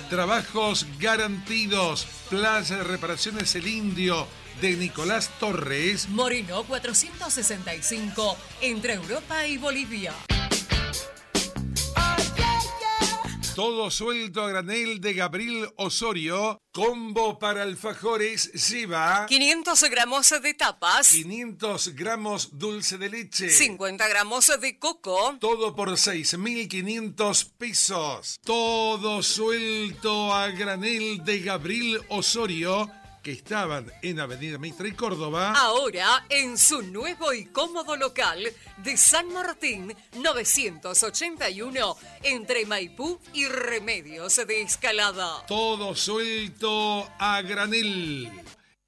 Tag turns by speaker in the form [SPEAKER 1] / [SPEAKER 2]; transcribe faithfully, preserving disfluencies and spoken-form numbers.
[SPEAKER 1] Trabajos garantidos. Plaza de Reparaciones El Indio de Nicolás Torres.
[SPEAKER 2] Moreno cuatrocientos sesenta y cinco, entre Europa y Bolivia.
[SPEAKER 1] Todo suelto a granel de Gabriel Osorio. Combo para alfajores lleva
[SPEAKER 2] quinientos gramos de tapas,
[SPEAKER 1] quinientos gramos dulce de leche,
[SPEAKER 2] cincuenta gramos de coco.
[SPEAKER 1] Todo por seis mil quinientos pesos. Todo suelto a granel de Gabriel Osorio, que estaban en Avenida Mitre y Córdoba.
[SPEAKER 2] Ahora en su nuevo y cómodo local de San Martín novecientos ochenta y uno, entre Maipú y Remedios de Escalada.
[SPEAKER 1] Todo suelto a granel.